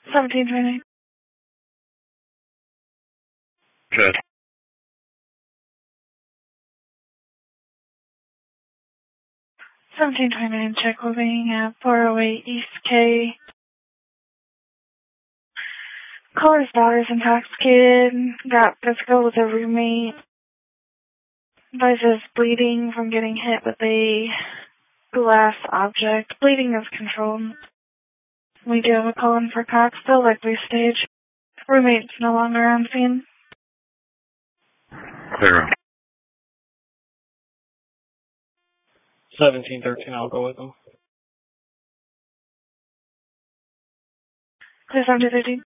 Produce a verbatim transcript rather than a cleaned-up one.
seventeen twenty-nine. Good. seventeen twenty-nine, check living at four oh eight East K. Caller's daughter's intoxicated, got physical with a roommate. Advises bleeding from getting hit with a glass object. Bleeding is controlled. We do have a call in for Cox, still likely stage. Roommate's no longer on scene. Clear. seventeen thirteen, I'll go with them. Clear seventeen thirteen.